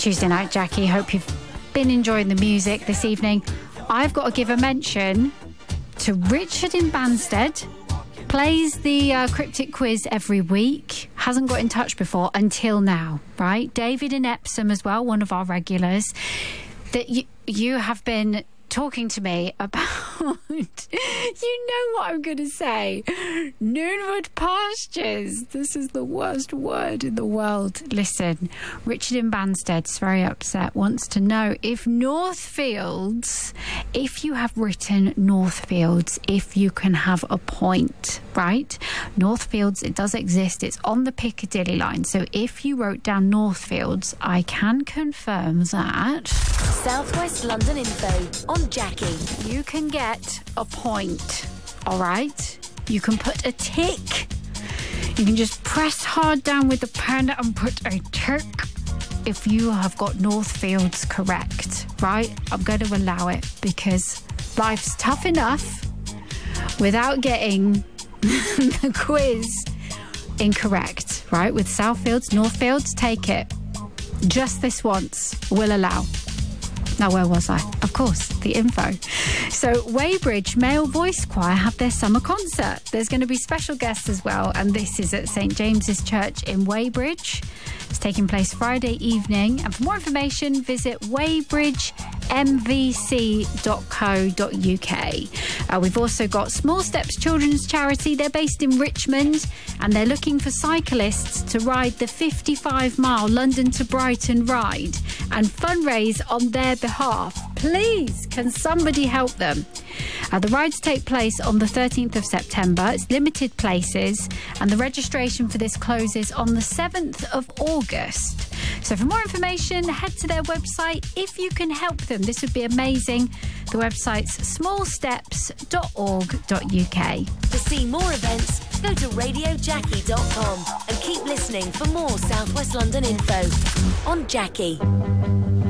Tuesday Night Jackie. Hope you've been enjoying the music this evening. I've got to give a mention to Richard in Banstead. Plays the cryptic quiz every week. Hasn't got in touch before until now, right? David in Epsom as well, one of our regulars. That you have been talking to me about, you know what I'm going to say, Noonwood pastures. This is the worst word in the world. Listen, Richard in Banstead's very upset, wants to know if Northfields, if you have written Northfields, if you can have a point, right? Northfields, it does exist. It's on the Piccadilly line. So if you wrote down Northfields, I can confirm that South West London info on Jackie. You can get a point, all right? You can put a tick. You can just press hard down with the pen and put a tick if you have got Northfields correct, right? I'm going to allow it because life's tough enough without getting the quiz incorrect, right? With Southfields, Northfields, take it. Just this once, we'll allow. Now, where was I? Of course, the info. So, Weybridge Male Voice Choir have their summer concert. There's going to be special guests as well, and this is at St James's Church in Weybridge. It's taking place Friday evening. And for more information, visit weybridgemvc.co.uk. We've also got Small Steps Children's Charity. They're based in Richmond, and they're looking for cyclists to ride the 55-mile London to Brighton ride and fundraise on their behalf. Please, can somebody help them? The rides take place on the 13th of September. It's limited places, and the registration for this closes on the 7th of August. So for more information, head to their website if you can help them. This would be amazing. The website's smallsteps.org.uk. To see more events, go to radiojackie.com and keep listening for more South West London info on Jackie.